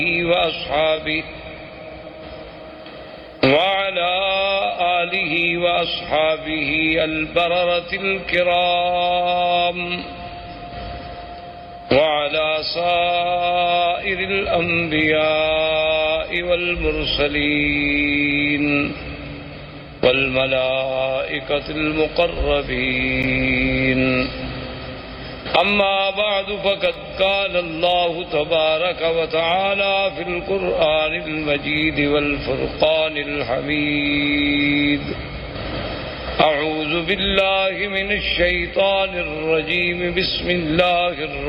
وأصحابه وعلى آله وأصحابه البررة الكرام وعلى سائر الأنبياء والمرسلين والملائكة المقربين. أما بعد فقد قال الله تبارك وتعالى في القرآن المجيد والفرقان الحميد: أعوذ بالله من الشيطان الرجيم. بسم الله الرحمن